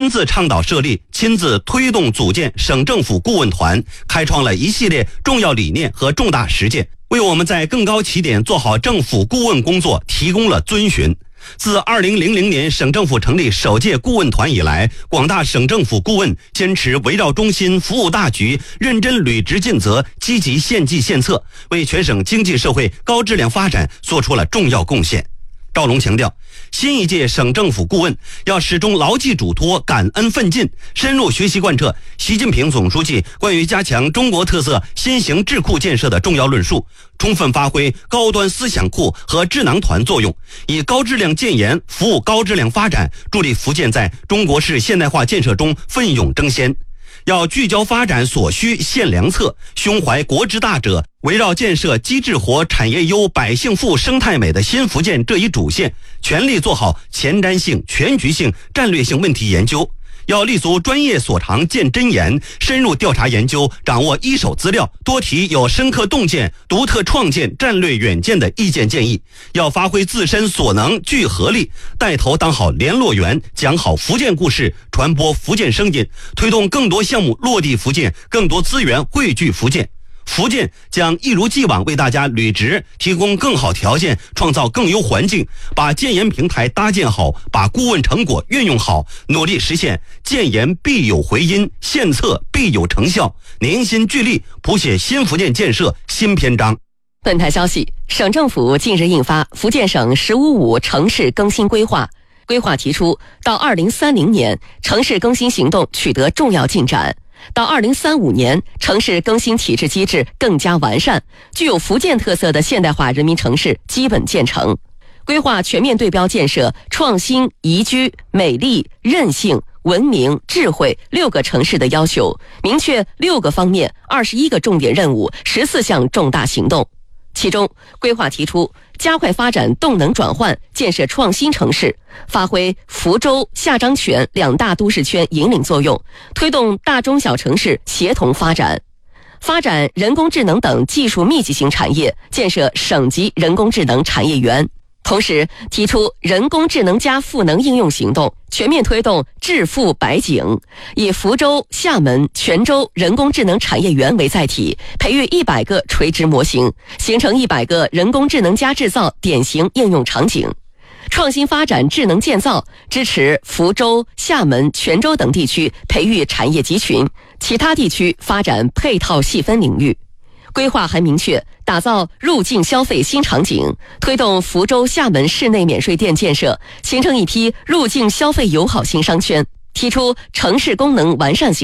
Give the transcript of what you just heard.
亲自倡导设立、亲自推动组建省政府顾问团，开创了一系列重要理念和重大实践，为我们在更高起点做好政府顾问工作提供了遵循。自2000年省政府成立首届顾问团以来，广大省政府顾问坚持围绕中心、服务大局，认真履职尽责，积极献计献策，为全省经济社会高质量发展做出了重要贡献。赵龙强调，新一届省政府顾问要始终牢记嘱托、感恩奋进，深入学习贯彻习近平总书记关于加强中国特色新型智库建设的重要论述，充分发挥高端思想库和智囊团作用，以高质量建言服务高质量发展，助力福建在中国式现代化建设中奋勇争先。要聚焦发展所需献良策，胸怀国之大者，围绕建设机制活、产业优、百姓富、生态美的新福建这一主线，全力做好前瞻性、全局性、战略性问题研究。要立足专业所长见真言，深入调查研究，掌握一手资料，多提有深刻洞见、独特创建、战略远见的意见建议。要发挥自身所能，聚合力，带头当好联络员，讲好福建故事，传播福建声音，推动更多项目落地福建，更多资源汇聚福建。福建将一如既往为大家履职提供更好条件，创造更优环境，把建言平台搭建好，把顾问成果运用好，努力实现建言必有回音，献策必有成效，凝心聚力，谱写新福建建设新篇章。 本台消息，省政府近日印发《福建省“15+5”城市更新规划》，规划提出，到2030年，城市更新行动取得重要进展。到2035年，城市更新体制机制更加完善，具有福建特色的现代化人民城市基本建成。规划全面对标建设创新、宜居、美丽、韧性、文明、智慧6个城市的要求，明确6个方面、21个重点任务、14项重大行动。其中，规划提出加快发展动能转换，建设创新城市，发挥福州、下漳泉2大都市圈引领作用，推动大中小城市协同发展，发展人工智能等技术密集型产业，建设省级人工智能产业园。同时提出人工智能加赋能应用行动，全面推动智赋百景，以福州、厦门、泉州人工智能产业园为载体，培育100个垂直模型，形成100个人工智能加制造典型应用场景。创新发展智能建造，支持福州、厦门、泉州等地区培育产业集群，其他地区发展配套细分领域。规划还明确打造入境消费新场景，推动福州、厦门室内免税店建设，形成一批入境消费友好新商圈，提出城市功能完善型